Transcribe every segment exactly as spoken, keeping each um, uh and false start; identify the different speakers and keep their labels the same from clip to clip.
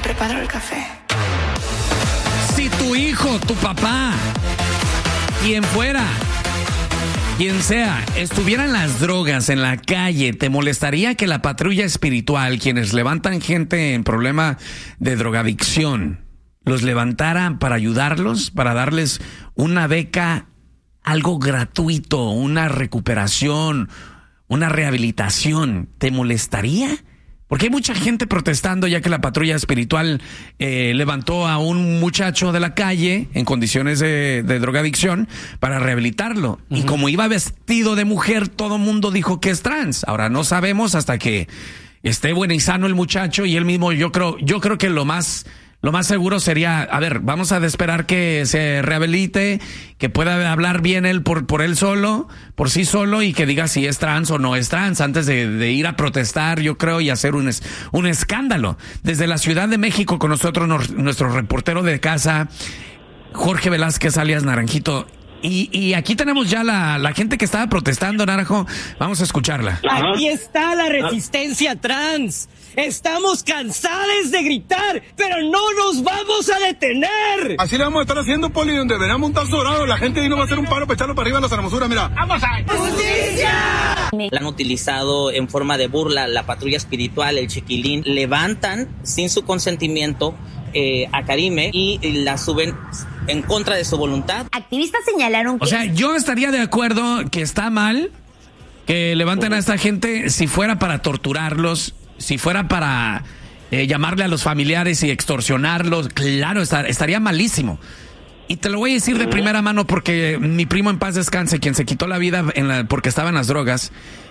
Speaker 1: preparo el café.
Speaker 2: Si tu hijo, tu papá, quien fuera, quien sea, estuviera en las drogas, en la calle, ¿te molestaría que la patrulla espiritual, quienes levantan gente en problema de drogadicción, los levantara para ayudarlos, para darles una beca, algo gratuito, una recuperación, una rehabilitación? ¿Te molestaría? Porque hay mucha gente protestando ya que la patrulla espiritual eh, levantó a un muchacho de la calle en condiciones de, de drogadicción para rehabilitarlo. Uh-huh. Y como iba vestido de mujer, todo mundo dijo que es trans. Ahora no sabemos hasta que esté bueno y sano el muchacho, y él mismo, yo creo, yo creo que lo más... Lo más seguro sería, a ver, vamos a esperar que se rehabilite, que pueda hablar bien él por, por él solo, por sí solo, y que diga si es trans o no es trans, antes de, de ir a protestar, yo creo, y hacer un, es, un escándalo. Desde la Ciudad de México, con nosotros, nos, nuestro reportero de casa, Jorge Velázquez, alias Naranjito. Y, y aquí tenemos ya la, la gente que estaba protestando, Naranjo. Vamos a escucharla.
Speaker 3: Aquí está la resistencia trans. Estamos cansados de gritar, pero no nos vamos a detener.
Speaker 4: Así le vamos a estar haciendo, Poli, donde veremos un tazo dorado. La gente no va a hacer un paro para echarlo para arriba a las hermosuras, mira. ¡Vamos a
Speaker 3: ¡Justicia!
Speaker 5: La han utilizado en forma de burla, la patrulla espiritual, el chiquilín. Levantan sin su consentimiento eh, a Karime y la suben en contra de su voluntad.
Speaker 6: Activistas señalaron que...
Speaker 2: O sea, yo estaría de acuerdo que está mal que levanten a esta gente si fuera para torturarlos, si fuera para eh, llamarle a los familiares y extorsionarlos. Claro, estar, estaría malísimo. Y te lo voy a decir de primera mano porque mi primo, en paz descanse, quien se quitó la vida en la, porque estaba en las drogas,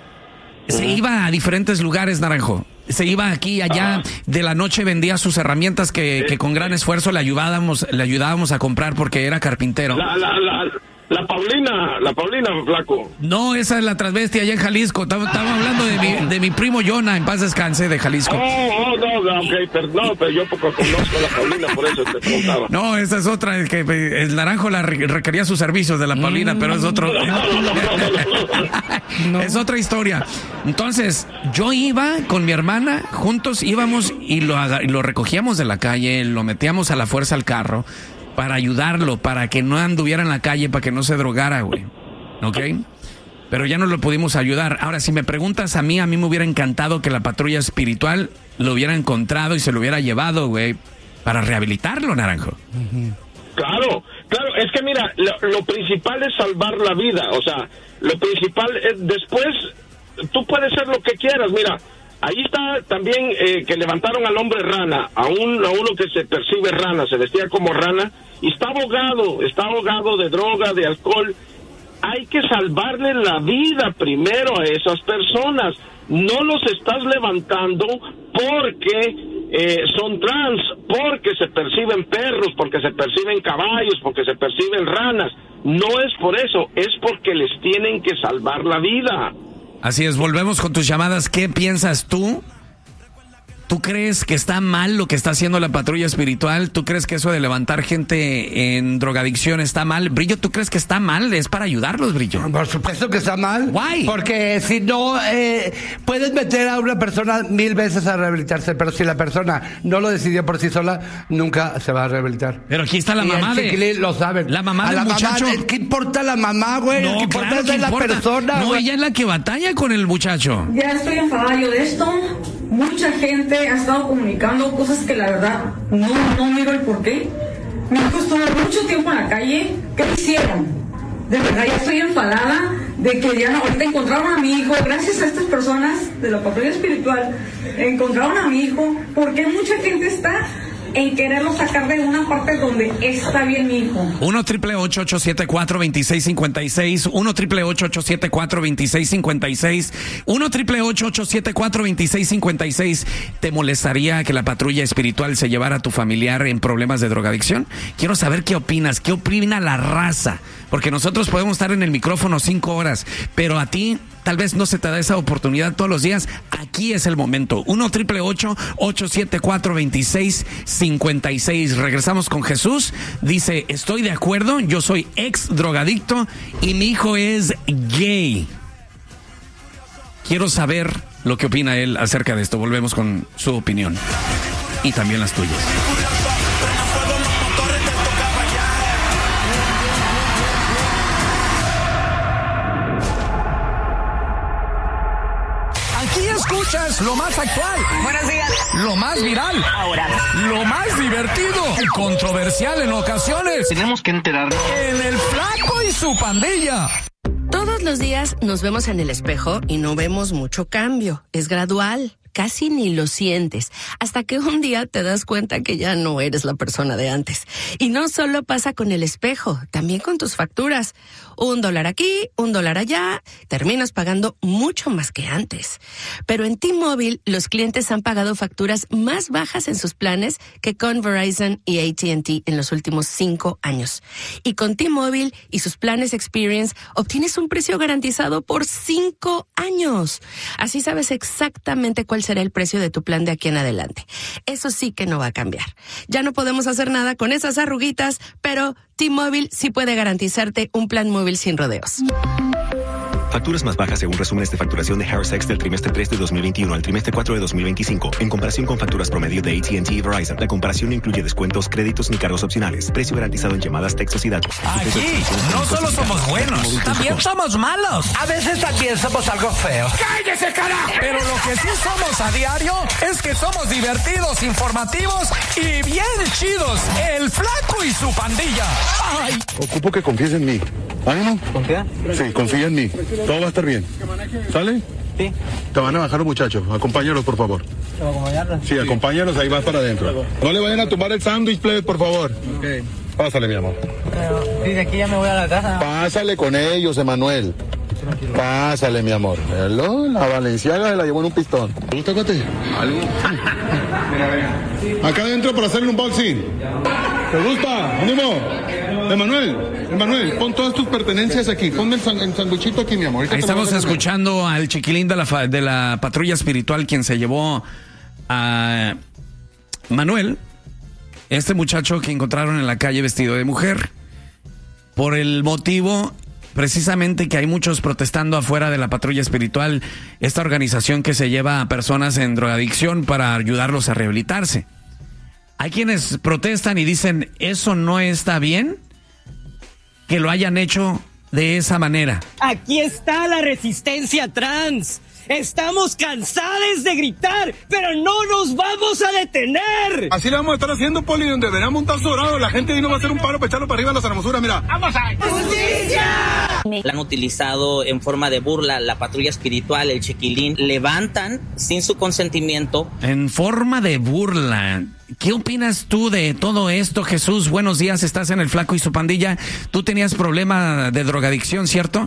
Speaker 2: se iba a diferentes lugares, Naranjo. Se iba aquí y allá, ah. de la noche vendía sus herramientas que, que con gran esfuerzo le ayudábamos, le ayudábamos a comprar porque era carpintero.
Speaker 7: La, la, la, la Paulina, la Paulina, flaco.
Speaker 2: No, esa es la transvesti allá en Jalisco. Estamos hablando de mi, de mi primo Jonah, en paz descanse, de Jalisco.
Speaker 7: Oh, oh no, no, ok, pero, no, pero yo poco conozco a la Paulina, por eso te preguntaba.
Speaker 2: No, esa es otra, el que el Naranjo la requería sus servicios de la Paulina, mm. pero es otro. No, no, no, no, no. Es otra historia. Entonces, yo iba con mi hermana, juntos íbamos y lo, y lo recogíamos de la calle, lo metíamos a la fuerza al carro para ayudarlo, para que no anduviera en la calle, para que no se drogara, güey. ¿Ok? Pero ya no lo pudimos ayudar. Ahora, si me preguntas a mí, a mí me hubiera encantado que la patrulla espiritual lo hubiera encontrado y se lo hubiera llevado, güey, para rehabilitarlo, Naranjo.
Speaker 7: Uh-huh. Claro, claro, es que mira, lo, lo principal es salvar la vida, o sea, lo principal es, después, tú puedes ser lo que quieras, mira, ahí está también eh, que levantaron al hombre rana, a, un, a uno que se percibe rana, se vestía como rana, y está ahogado, está ahogado de droga, de alcohol. Hay que salvarle la vida primero a esas personas. No los estás levantando porque eh, son trans, porque se perciben perros, porque se perciben caballos, porque se perciben ranas. No es por eso, es porque les tienen que salvar la vida.
Speaker 2: Así es, volvemos con tus llamadas. ¿Qué piensas tú? ¿Tú crees que está mal lo que está haciendo la patrulla espiritual? ¿Tú crees que eso de levantar gente en drogadicción está mal? Brillo, ¿tú crees que está mal? Es para ayudarlos, Brillo.
Speaker 8: Por supuesto que está mal.
Speaker 2: Why?
Speaker 8: Porque si no, eh, puedes meter a una persona mil veces a rehabilitarse, pero si la persona no lo decidió por sí sola, nunca se va a rehabilitar.
Speaker 2: Pero aquí está la
Speaker 8: y
Speaker 2: mamá
Speaker 8: el
Speaker 2: de...
Speaker 8: lo saben.
Speaker 2: La mamá
Speaker 8: a
Speaker 2: del
Speaker 8: la
Speaker 2: muchacho.
Speaker 8: Mamá, ¿qué importa la mamá, güey?
Speaker 2: No,
Speaker 8: ¿Qué importa
Speaker 2: claro que
Speaker 8: es la
Speaker 2: importa.
Speaker 8: persona?
Speaker 2: No,
Speaker 8: güey.
Speaker 2: ella es la que batalla con el muchacho.
Speaker 9: Ya estoy enfadada yo de esto. Mucha gente ha estado comunicando cosas que la verdad no, no miro el porqué. Mi hijo estuvo mucho tiempo en la calle. ¿Qué hicieron? De verdad ya estoy enfadada de que ya no, ahorita encontraron a mi hijo, gracias a estas personas de la patrulla espiritual, encontraron a mi hijo, porque mucha gente está en quererlo sacar de una parte donde está bien mi hijo.
Speaker 2: uno triple ocho ocho siete cuatro dos seis cinco seis, uno triple ocho ocho siete cuatro dos seis cinco seis, uno triple ocho ocho siete cuatro dos seis cinco seis. ¿Te molestaría que la patrulla espiritual se llevara a tu familiar en problemas de drogadicción? Quiero saber qué opinas, qué opina la raza, porque nosotros podemos estar en el micrófono cinco horas, pero a ti tal vez no se te da esa oportunidad todos los días. Aquí es el momento. uno triple ocho ocho siete cuatro dos seis cinco seis. Regresamos con Jesús. Dice, estoy de acuerdo, yo soy ex drogadicto y mi hijo es gay. Quiero saber lo que opina él acerca de esto. Volvemos con su opinión. y también las tuyas. Aquí escuchas lo más actual.
Speaker 1: Buenos días.
Speaker 2: Lo más viral.
Speaker 1: Ahora.
Speaker 2: Lo más divertido y controversial en ocasiones.
Speaker 6: Tenemos que enterarnos.
Speaker 2: En el Flaco y su pandilla.
Speaker 10: Todos los días nos vemos en el espejo y no vemos mucho cambio. Es gradual. Casi ni lo sientes, hasta que un día te das cuenta que ya no eres la persona de antes. Y no solo pasa con el espejo, también con tus facturas. Un dólar aquí, un dólar allá, terminas pagando mucho más que antes. Pero en T-Mobile, los clientes han pagado facturas más bajas en sus planes que con Verizon y A T and T en los últimos cinco años. Y con T-Mobile y sus planes Experience, obtienes un precio garantizado por cinco años. Así sabes exactamente cuál será el precio de tu plan de aquí en adelante. Eso sí que no va a cambiar. Ya no podemos hacer nada con esas arruguitas, pero T-Mobile sí puede garantizarte un plan móvil sin rodeos.
Speaker 11: Facturas más bajas según resúmenes de facturación de Harris X del trimestre tres de dos mil veintiuno al trimestre cuatro de dos mil veinticinco. En comparación con facturas promedio de A T and T y Verizon, la comparación no incluye descuentos, créditos ni cargos opcionales. Precio garantizado en llamadas, textos y datos.
Speaker 2: Aquí no solo somos buenos, también somos malos.
Speaker 8: A veces también somos algo feos.
Speaker 2: ¡Cállese, carajo! Pero lo que sí somos a diario es que somos divertidos, informativos y bien chidos. El Flaco y su pandilla. ¡Ay!
Speaker 4: Ocupo que confíes en mí. ¿Ánimo?
Speaker 6: ¿Confía?
Speaker 4: Sí, confía en mí. Todo va a estar bien. ¿Sale?
Speaker 6: Sí.
Speaker 4: Te van a bajar los muchachos. Acompáñalos, por favor.
Speaker 6: ¿Te voy a acompañarlos?
Speaker 4: Sí, acompáñalos, ahí vas para adentro. No le vayan a tumbar el sándwich, plebe, por favor.
Speaker 6: Ok.
Speaker 4: Pásale, mi amor.
Speaker 6: Pero, sí, de aquí ya me voy a la casa.
Speaker 4: Pásale con ellos, Emanuel. Pásale, mi amor. Hello, la Valenciaga se la llevó en un pistón. ¿Te gusta, Cote? ¿Algo? Acá adentro para hacerle un unboxing. ¿Te gusta? ¿Ánimo? Emanuel, Emanuel, pon todas tus pertenencias aquí. Ponme el, san, el sanduichito aquí, mi amor. Ahorita
Speaker 2: Ahí estamos escuchando al chiquilín de la, fa, de la patrulla espiritual, quien se llevó a Manuel, este muchacho que encontraron en la calle vestido de mujer, por el motivo precisamente que hay muchos protestando afuera de la patrulla espiritual, esta organización que se lleva a personas en drogadicción para ayudarlos a rehabilitarse. Hay quienes protestan y dicen, ¿eso no está bien? Que lo hayan hecho de esa manera.
Speaker 3: Aquí está la resistencia trans. Estamos cansados de gritar, pero no nos vamos a detener.
Speaker 4: Así le vamos a estar haciendo, Poli, donde verán montar sobrado. La gente ahí no va a hacer un paro para echarlo para arriba a las hermosuras, mira. ¡Vamos a
Speaker 3: ¡Justicia!
Speaker 5: La han utilizado en forma de burla, la patrulla espiritual, el chiquilín, levantan sin su consentimiento.
Speaker 2: En forma de burla. ¿Qué opinas tú de todo esto, Jesús? Buenos días, estás en el Flaco y su pandilla. Tú tenías problema de drogadicción, ¿cierto?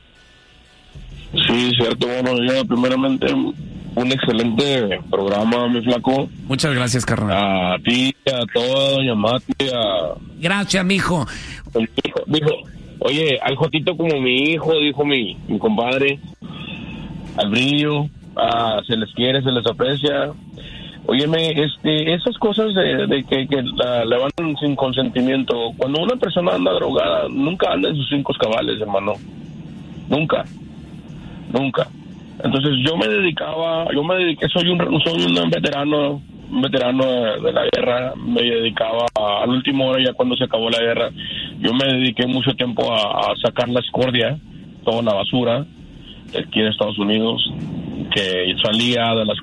Speaker 7: Sí, cierto. Bueno, yo primeramente un excelente programa, mi Flaco.
Speaker 2: Muchas gracias, carnal.
Speaker 7: A ti, a toda doña Mati, a...
Speaker 2: Gracias, mijo.
Speaker 7: Dijo, dijo, oye, al Jotito como mi hijo, dijo mi, mi compadre. Al Brillo, a, se les quiere, se les aprecia. Óyeme, este, esas cosas de, de que, que la, la van sin consentimiento. Cuando una persona anda drogada, nunca anda en sus cinco cabales, hermano. Nunca. Nunca. Entonces yo me dedicaba, yo me dediqué, soy un soy un veterano, un veterano de, de la guerra, me dedicaba a, al último hora ya cuando se acabó la guerra, yo me dediqué mucho tiempo a, a sacar la escoria, toda la basura de aquí en Estados Unidos, que salía de las